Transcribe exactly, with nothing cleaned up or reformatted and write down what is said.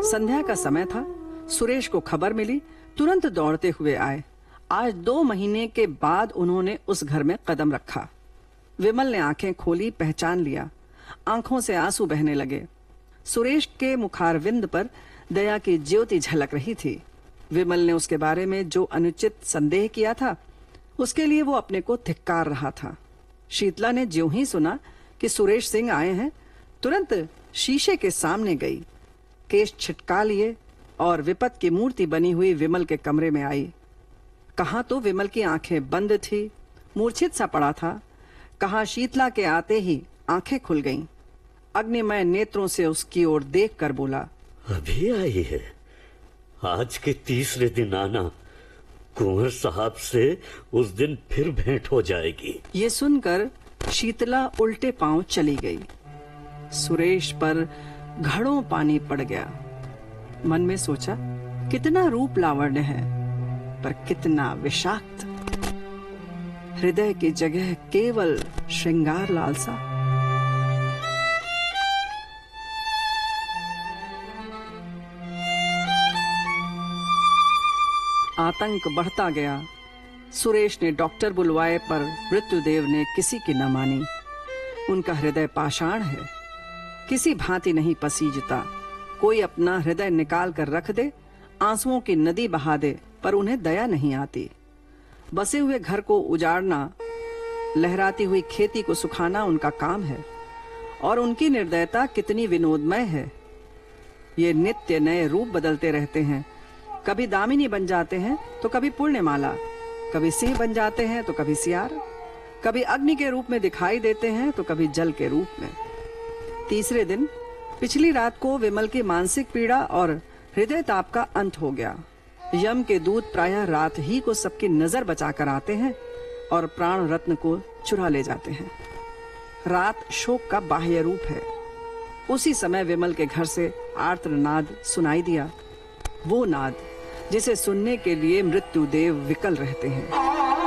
संध्या का समय था। सुरेश को खबर मिली, तुरंत दौड़ते हुए आए। आज दो महीने के बाद उन्होंने उस घर में कदम रखा। विमल ने आंखें खोली, पहचान लिया। आंखों से आंसू बहने लगे। सुरेश के मुखारविंद पर दया की ज्योति झलक रही थी। विमल ने उसके बारे में जो अनुचित संदेह किया था, उसके लिए वो अपने को धिक्कार रहा था। शीतला ने ज्यों ही सुना कि सुरेश सिंह आए हैं, तुरंत शीशे के सामने गई, केश छिटका लिए और विपत की मूर्ति बनी हुई विमल के कमरे में आई। कहां तो विमल की आंखें बंद थी, मूर्छित सा पड़ा था, कहां शीतला के आते ही आंखें खुल गईं। अग्निमय नेत्रों से उसकी ओर देखकर बोला, अभी आई है? आज के तीसरे दिन आना, कुंवर साहब से उस दिन फिर भेंट हो जाएगी। ये सुनकर शीतला उल्टे पांव चली गई। सुरेश पर घड़ों पानी पड़ गया। मन में सोचा, कितना रूप लावण्य है, पर कितना विषाक्त। हृदय की जगह केवल श्रृंगार लालसा। आतंक बढ़ता गया। सुरेश ने डॉक्टर बुलवाए, पर मृत्युदेव ने किसी की न मानी। उनका हृदय पाषाण है, किसी भांति नहीं पसीजता। कोई अपना हृदय निकाल कर रख दे, आंसुओं की नदी बहा दे, पर उन्हें दया नहीं आती। बसे हुए घर को उजाड़ना, लहराती हुई खेती को सुखाना उनका काम है। और उनकी निर्दयता कितनी विनोदमय है। ये नित्य नए रूप बदलते रहते हैं। कभी दामिनी बन जाते हैं तो कभी पुण्यमाला, कभी सिंह बन जाते हैं तो कभी सियार, कभी अग्नि के रूप में दिखाई देते हैं तो कभी जल के रूप में। तीसरे दिन पिछली रात को विमल की मानसिक पीड़ा और हृदय ताप का अंत हो गया। यम के दूत प्रायः रात ही को सबकी नजर बचाकर आते हैं और प्राण रत्न को चुरा ले जाते हैं। रात शोक का बाह्य रूप है। उसी समय विमल के घर से आर्तनाद सुनाई दिया, वो नाद जिसे सुनने के लिए मृत्युदेव विकल रहते हैं।